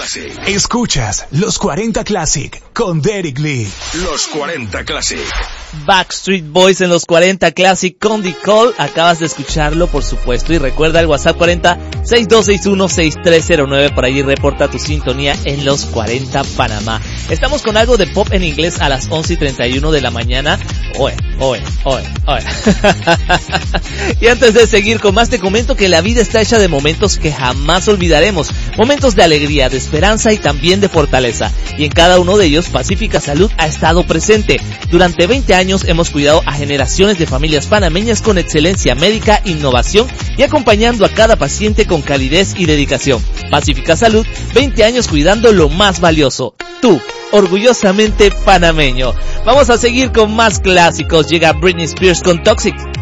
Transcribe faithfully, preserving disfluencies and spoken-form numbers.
Classic. Escuchas Los cuarenta Classic con Derek Lee. Los cuarenta Classic. Backstreet Boys en Los cuarenta Classic con The Call. Acabas de escucharlo, por supuesto. Y recuerda el WhatsApp cuarenta, sesenta y dos sesenta y uno, sesenta y tres cero nueve. Por ahí reporta tu sintonía en Los cuarenta Panamá. Estamos con algo de pop en inglés a las once y treinta y uno de la mañana. Oe, oe, oe, oe. Y antes de seguir con más, te comento que la vida está hecha de momentos que jamás olvidaremos. Momentos de alegría, de esperanza y también de fortaleza. Y en cada uno de ellos, Pacífica Salud ha estado presente. Durante veinte años hemos cuidado a generaciones de familias panameñas con excelencia médica, innovación y acompañando a cada paciente con calidez y dedicación. Pacífica Salud, veinte años cuidando lo más valioso. Tú, orgullosamente panameño. Vamos a seguir con más clásicos. Llega Britney Spears con Toxic.